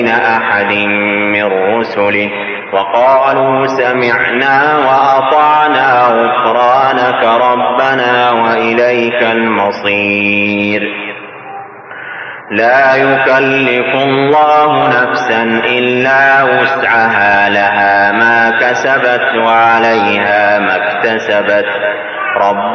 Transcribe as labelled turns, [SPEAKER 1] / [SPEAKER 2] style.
[SPEAKER 1] أحد من رسله وقالوا سمعنا وأطعنا غفرانك ربنا وإليك المصير. لا يكلف الله نفسا إلا وسعها لها ما كسبت وعليها ما اكتسبت